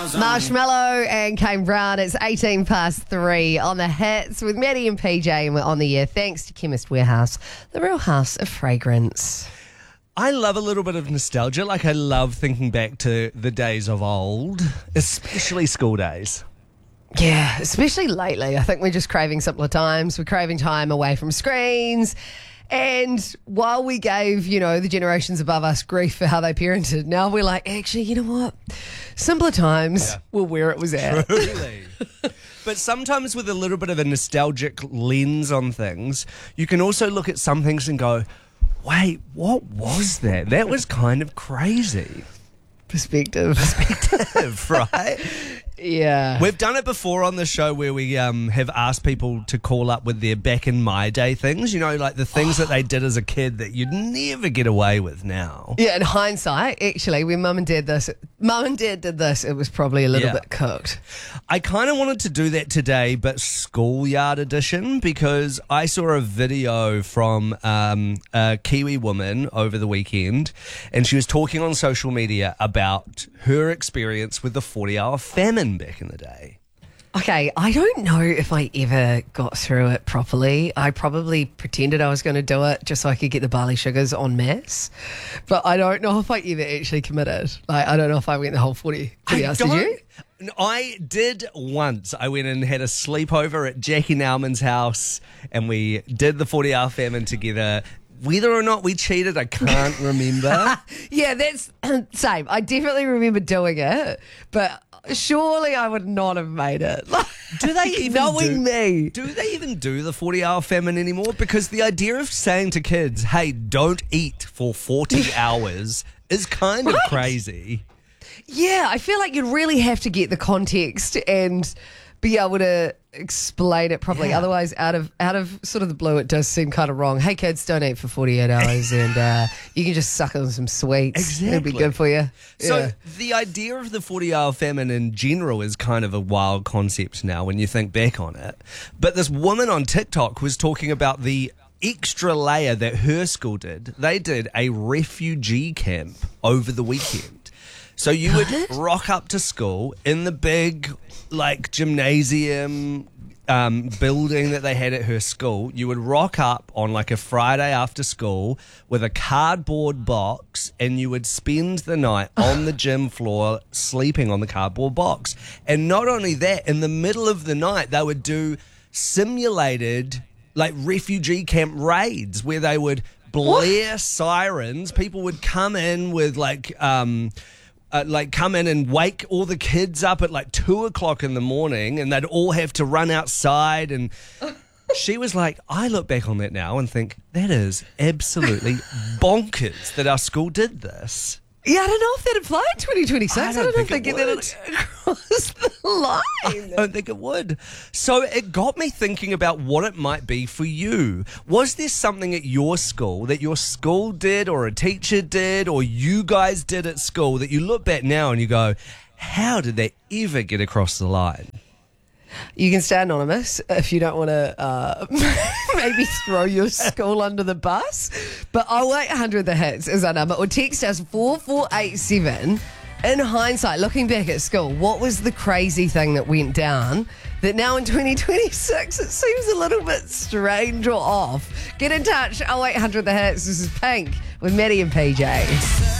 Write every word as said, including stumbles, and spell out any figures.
Marshmallow and Kane Brown. It's eighteen past three on the hits with Maddie and P J, and we're on the air thanks to Chemist Warehouse, the real house of fragrance. I love a little bit of nostalgia. Like, I love thinking back to the days of old, especially school days. Yeah, especially lately. I think we're just craving simpler times. We're craving time away from screens. And while we gave, you know, the generations above us grief for how they parented, now we're like, actually, you know what? Simpler times Yeah. were where it was at. Truly. But sometimes with a little bit of a nostalgic lens on things, you can also look at some things and go, wait, what was that? That was kind of crazy. Perspective. Perspective, right? Yeah. We've done it before on the show where we um, have asked people to call up with their back in my day things, you know, like the things that they did as a kid that you'd never get away with now. Yeah, in hindsight, actually, when mum and dad this, mum and dad did this, it was probably a little Yeah. bit cooked. I kind of wanted to do that today, but schoolyard edition, because I saw a video from um, a Kiwi woman over the weekend, and she was talking on social media about her experience with the forty-hour famine back in the day. Okay, I don't know if I ever got through it properly. I probably pretended I was going to do it just so I could get the barley sugars en masse. But I don't know if I ever actually committed. Like, I don't know if I went the whole forty, forty I hours. Did don't- you? I did once. I went and had a sleepover at Jackie Nauman's house, and we did the forty-hour famine together. Whether or not we cheated, I can't remember. Yeah, that's same. I definitely remember doing it, but surely I would not have made it. Do they even Knowing do, me. Do they even do the forty-hour famine anymore? Because the idea of saying to kids, hey, don't eat for forty hours is kind of Right. crazy. Yeah, I feel like you'd really have to get the context and be able to explain it properly. Yeah. Otherwise, out of out of sort of the blue, it does seem kind of wrong. Hey, kids, don't eat for forty-eight hours and uh, you can just suck on some sweets. It'll be Exactly. good for you. So Yeah. the idea of the forty-hour famine in general is kind of a wild concept now when you think back on it. But this woman on TikTok was talking about the extra layer that her school did. They did a refugee camp over the weekend. So you would rock up to school in the big, like, gymnasium um, building that they had at her school. You would rock up on, like, a Friday after school with a cardboard box, and you would spend the night on the gym floor sleeping on the cardboard box. And not only that, in the middle of the night, they would do simulated, like, refugee camp raids where they would blare sirens. People would come in with, like... Um, Uh, like come in and wake all the kids up at like two o'clock in the morning, and they'd all have to run outside. And she was like, I look back on that now and think that is absolutely bonkers that our school did this. Yeah, I don't know if that applied in twenty twenty-six. I I don't don't, know if think they it get would. that across the line. I don't think it would. So it got me thinking about what it might be for you. Was there something at your school that your school did, or a teacher did, or you guys did at school that you look back now and you go, how did they ever get across the line? You can stay anonymous if you don't want to uh, maybe throw your school under the bus. But oh eight hundred the hits is our number. Or text us four four eight seven. In hindsight, looking back at school, what was the crazy thing that went down that now in twenty twenty-six it seems a little bit strange or off? Get in touch, oh eight hundred the hits. This is Pink with Maddie and P J.